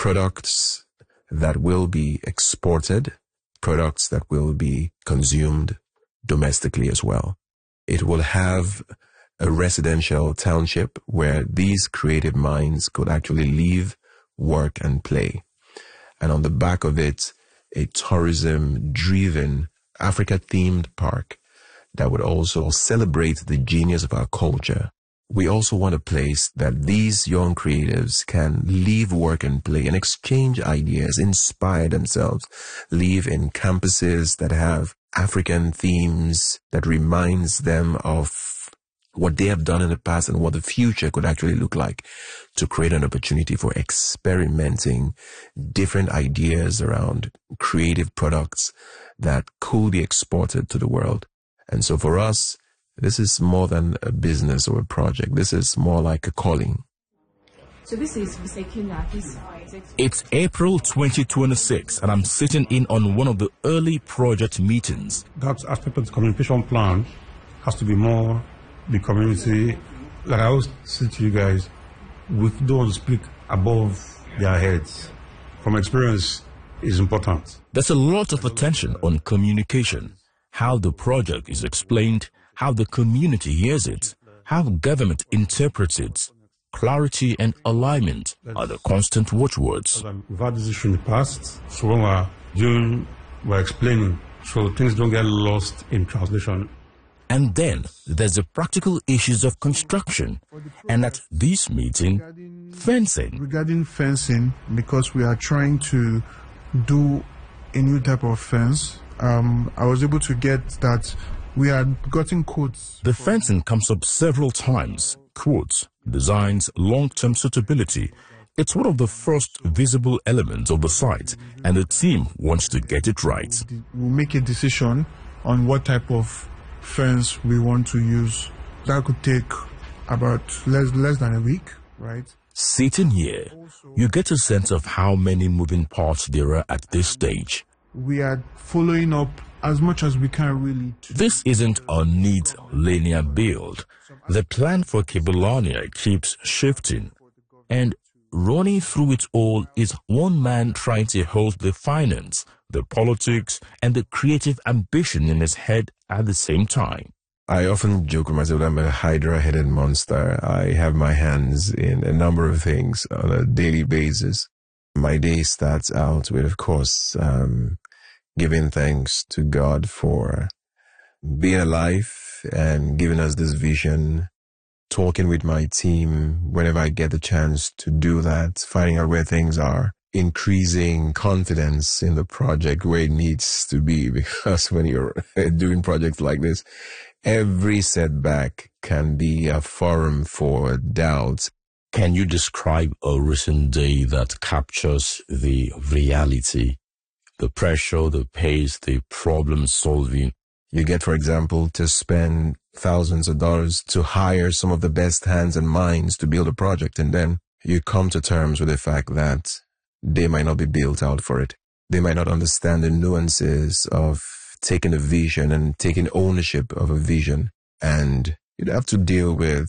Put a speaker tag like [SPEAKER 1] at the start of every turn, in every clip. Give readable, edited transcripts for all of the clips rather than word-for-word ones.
[SPEAKER 1] products that will be exported, products that will be consumed domestically as well. It will have a residential township where these creative minds could actually live, work, and play. And on the back of it, a tourism-driven, Africa-themed park that would also celebrate the genius of our culture. We also want a place that these young creatives can live, work, and play and exchange ideas, inspire themselves, live in campuses that have African themes that reminds them of what they have done in the past and what the future could actually look like, to create an opportunity for experimenting different ideas around creative products that could be exported to the world. And so for us, this is more than a business or a project. This is more like a calling.
[SPEAKER 2] So this is Mr. Kinga.
[SPEAKER 3] It's April 2026, and I'm sitting in on one of the early project meetings.
[SPEAKER 4] That aspect of the communication plan has to be more the community. Like I always say to you guys, we don't want to speak above their heads. From experience is important.
[SPEAKER 3] There's a lot of attention on communication, how the project is explained, how the community hears it, how government interprets it. Clarity and alignment are the constant watchwords.
[SPEAKER 4] We've had this issue in the past, so when we're explaining, so things don't get lost in translation.
[SPEAKER 3] And then there's the practical issues of construction, and at this meeting, fencing.
[SPEAKER 5] Regarding fencing, because we are trying to do a new type of fence, I was able to get that we had gotten quotes.
[SPEAKER 3] The fencing comes up several times. Quotes, designs, long-term suitability. It's one of the first visible elements of the site, and the team wants to get it right.
[SPEAKER 5] We'll make a decision on what type of fence we want to use. That could take about less than a week, right?
[SPEAKER 3] Sitting here, you get a sense of how many moving parts there are at this stage.
[SPEAKER 5] We are following up as much as we can, really.
[SPEAKER 3] This isn't a neat linear build. The plan for Kebulania keeps shifting, and running through it all is one man trying to hold the finance, the politics, and the creative ambition in his head at the same time.
[SPEAKER 1] I often joke with myself that I'm a hydra-headed monster. I have my hands in a number of things on a daily basis. My day starts out with, of course, giving thanks to God for being alive and giving us this vision, talking with my team whenever I get the chance to do that, finding out where things are, increasing confidence in the project where it needs to be, because when you're doing projects like this, every setback can be a forum for doubt.
[SPEAKER 3] Can you describe a recent day that captures the reality, the pressure, the pace, the problem solving?
[SPEAKER 1] You get, for example, to spend thousands of dollars to hire some of the best hands and minds to build a project, and then you come to terms with the fact that they might not be built out for it. They might not understand the nuances of taking a vision and taking ownership of a vision. And you'd have to deal with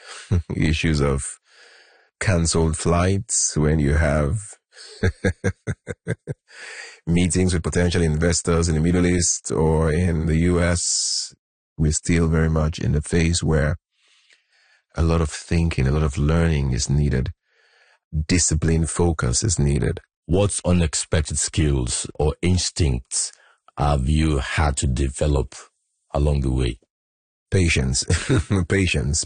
[SPEAKER 1] issues of canceled flights when you have meetings with potential investors in the Middle East or in the US. We're still very much in the phase where a lot of thinking, a lot of learning is needed. Discipline, focus is needed.
[SPEAKER 3] What unexpected skills or instincts have you had to develop along the way?
[SPEAKER 1] Patience, patience.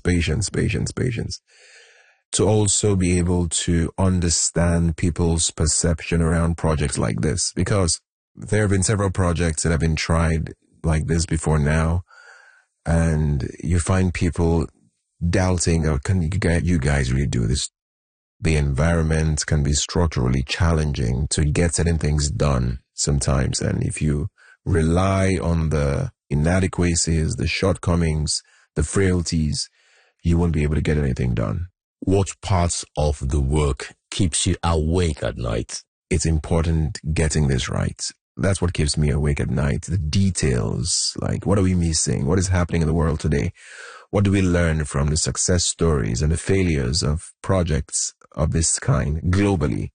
[SPEAKER 1] To also be able to understand people's perception around projects like this, because there have been several projects that have been tried like this before now, and you find people doubting, oh, can you guys really do this? The environment can be structurally challenging to get certain things done sometimes, and if you rely on the inadequacies, the shortcomings, the frailties, you won't be able to get anything done.
[SPEAKER 3] What parts of the work keeps you awake at night?
[SPEAKER 1] It's important getting this right. That's what keeps me awake at night. The details, like what are we missing? What is happening in the world today? What do we learn from the success stories and the failures of projects of this kind globally?